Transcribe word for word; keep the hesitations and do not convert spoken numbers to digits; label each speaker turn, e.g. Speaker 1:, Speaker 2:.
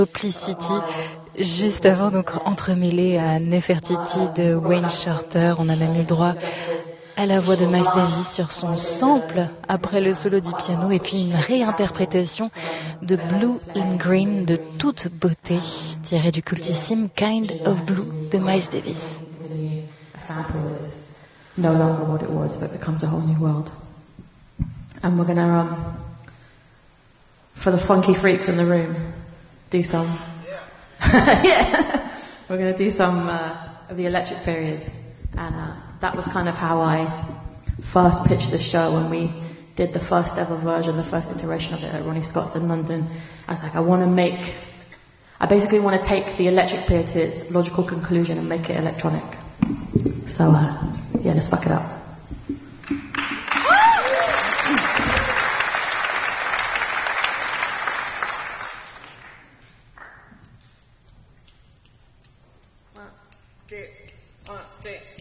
Speaker 1: Duplicity, juste avant, donc entremêlé à Nefertiti de Wayne Shorter. On a même eu le droit à la voix de Miles Davis sur son sample après le solo du piano, et puis une réinterprétation de Blue in Green de toute beauté, tirée du cultissime Kind of Blue de Miles Davis.
Speaker 2: A sample is no longer what it was, but becomes a whole new world. And we're gonna, um, for the funky freaks in the room, do some. Yeah, we're gonna do some uh, of the electric period, and uh, that was kind of how I first pitched the show when we did the first ever version, the first iteration of it at Ronnie Scott's in London. I was like, I want to make, I basically want to take the electric period to its logical conclusion and make it electronic. So uh, yeah, let's fuck it up.
Speaker 3: One, two, one, two.